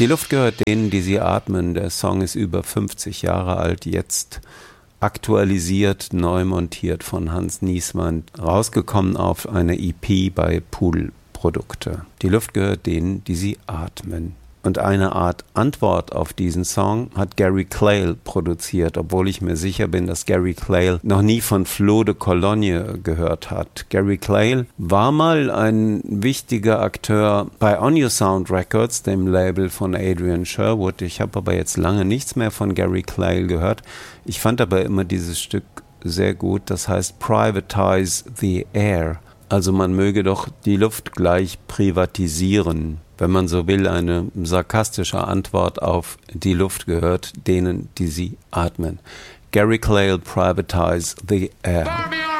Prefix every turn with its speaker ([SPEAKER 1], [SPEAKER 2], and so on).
[SPEAKER 1] Die Luft gehört denen, die sie atmen. Der Song ist über 50 Jahre alt, jetzt aktualisiert, neu montiert von Hans Niesmann, rausgekommen auf eine EP bei Pool Produkte. Die Luft gehört denen, die sie atmen. Und eine Art Antwort auf diesen Song hat Gary Clayle produziert, obwohl ich mir sicher bin, dass Gary Clayle noch nie von Flo de Cologne gehört hat. Gary Clayle war mal ein wichtiger Akteur bei On Your Sound Records, dem Label von Adrian Sherwood. Ich habe aber jetzt lange nichts mehr von Gary Clayle gehört. Ich fand aber immer dieses Stück sehr gut, das heißt Privatize the Air. Also man möge doch die Luft gleich privatisieren. Wenn man so will, eine sarkastische Antwort auf die Luft gehört denen, die sie atmen. Gary Clayle, Privatize the Air.